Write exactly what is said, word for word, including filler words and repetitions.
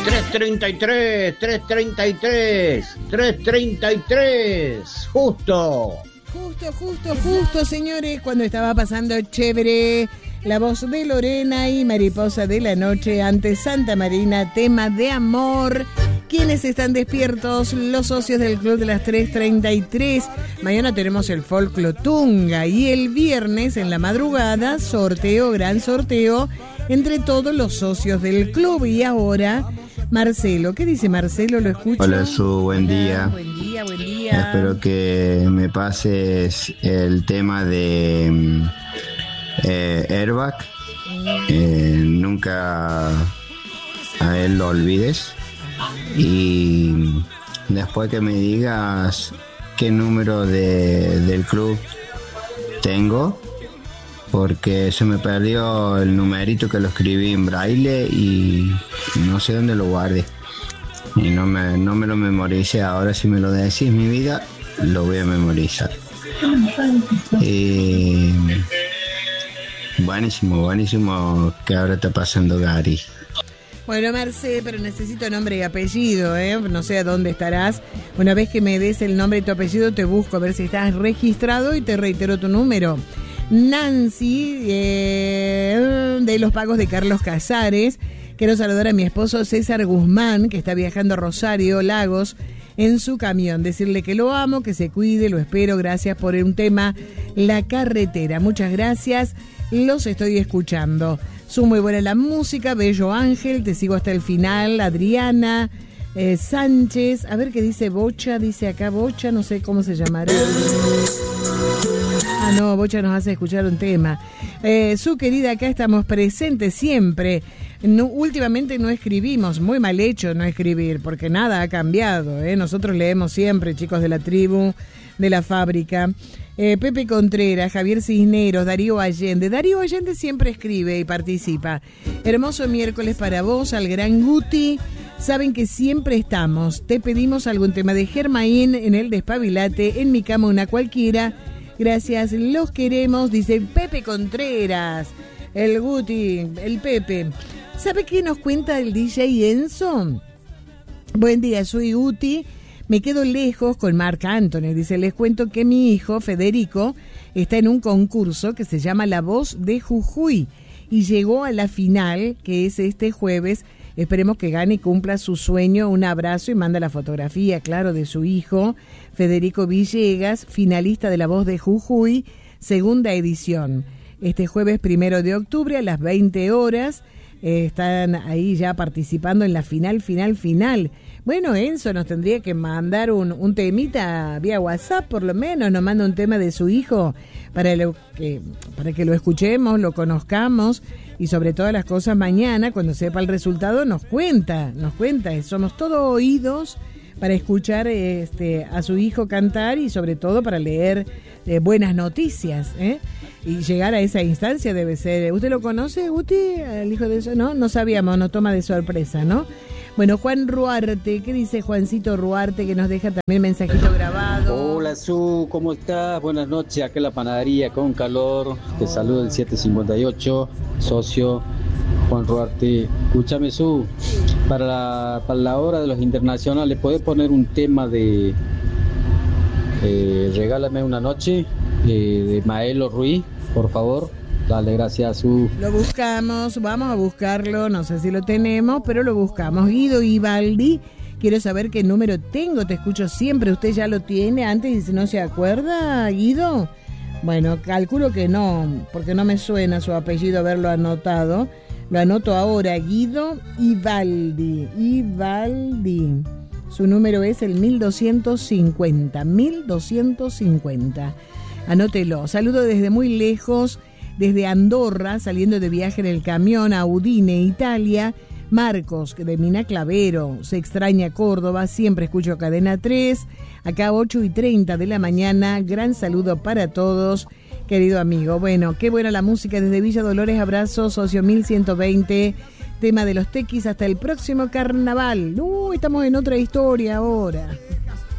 tres treinta y tres, tres treinta y tres, tres treinta y tres, justo. Justo, justo, justo, señores, cuando estaba pasando chévere la voz de Lorena y Mariposa de la Noche ante Santa Marina, tema de amor. ¿Quiénes están despiertos? Los socios del Club de las tres treinta y tres. Mañana tenemos el Folclo Tunga y el viernes en la madrugada, sorteo, gran sorteo entre todos los socios del club. Y ahora, Marcelo, ¿qué dice Marcelo? ¿Lo escucho? Hola, Su, buen Hola, día. Buen día, buen día. Espero que me pases el tema de eh, Airbag. Eh, nunca a él lo olvides. Y después que me digas qué número de, del club tengo, porque se me perdió el numerito que lo escribí en braille y no sé dónde lo guardé y no me, no me lo memoricé. Ahora si me lo decís, mi vida, lo voy a memorizar. Y buenísimo, buenísimo que ahora está pasando Gary. Bueno, Marce, pero necesito nombre y apellido, ¿eh? No sé a dónde estarás. Una vez que me des el nombre y tu apellido, te busco a ver si estás registrado y te reitero tu número. Nancy, eh, de los pagos de Carlos Casares. Quiero saludar a mi esposo César Guzmán, que está viajando a Rosario, Lagos, en su camión. Decirle que lo amo, que se cuide, lo espero. Gracias por un tema, la carretera. Muchas gracias, los estoy escuchando. Su muy buena la música, Bello Ángel, te sigo hasta el final. Adriana eh, Sánchez, a ver qué dice Bocha, dice acá Bocha, no sé cómo se llamará. Ah, no, Bocha nos hace escuchar un tema. Eh, su querida, acá estamos presentes siempre. No, últimamente no escribimos, muy mal hecho no escribir, porque nada ha cambiado, ¿eh? Nosotros leemos siempre, chicos de la tribu, de la fábrica. Eh, Pepe Contreras, Javier Cisneros, Darío Allende. Darío Allende siempre escribe y participa. Hermoso miércoles para vos, al gran Guti. Saben que siempre estamos. Te pedimos algún tema de Germain en el Despabilate, en mi cama una cualquiera. Gracias, los queremos, dice Pepe Contreras. El Guti, el Pepe. ¿Sabe qué nos cuenta el D J Enzo? Buen día, soy Guti. Me quedo lejos con Marc Anthony. Dice, les cuento que mi hijo, Federico, está en un concurso que se llama La Voz de Jujuy y llegó a la final, que es este jueves. Esperemos que gane y cumpla su sueño. Un abrazo y manda la fotografía, claro, de su hijo, Federico Villegas, finalista de La Voz de Jujuy, segunda edición. Este jueves primero de octubre a las veinte horas. Eh, están ahí ya participando en la final, final, final. Bueno, Enzo nos tendría que mandar un, un temita vía WhatsApp, por lo menos, nos manda un tema de su hijo para, lo que, para que lo escuchemos, lo conozcamos y sobre todas las cosas mañana, cuando sepa el resultado, nos cuenta, nos cuenta. Somos todos oídos para escuchar este, a su hijo cantar y sobre todo para leer eh, buenas noticias, ¿eh? Y llegar a esa instancia debe ser... ¿Usted lo conoce, Guti, al hijo de eso? No, no sabíamos, nos toma de sorpresa, ¿no? Bueno, Juan Ruarte, ¿qué dice Juancito Ruarte, que nos deja también mensajito grabado? Hola, Su, ¿cómo estás? Buenas noches, acá en la panadería con calor. Te saludo el siete cincuenta y ocho, socio Juan Ruarte. Escúchame, Su, para la, para la hora de los internacionales, ¿podés poner un tema de eh, Regálame una noche, eh, de Maelo Ruiz, por favor? Dale, gracias, Su. Lo buscamos, vamos a buscarlo, no sé si lo tenemos, pero lo buscamos. Guido Ibaldi, quiero saber qué número tengo, te escucho siempre, usted ya lo tiene antes y si no se acuerda, Guido. Bueno, calculo que no, porque no me suena su apellido haberlo anotado. Lo anoto ahora, Guido Ibaldi, Ibaldi. Su número es el mil doscientos cincuenta, mil doscientos cincuenta. Anótelo. Saludo desde muy lejos, desde Andorra, saliendo de viaje en el camión a Udine, Italia. Marcos, de Mina Clavero, se extraña Córdoba, siempre escucho Cadena tres, acá ocho y treinta de la mañana. Gran saludo para todos, querido amigo. Bueno, qué buena la música desde Villa Dolores, abrazo, socio mil ciento veinte, tema de los tequis, hasta el próximo carnaval. Uy, estamos en otra historia ahora.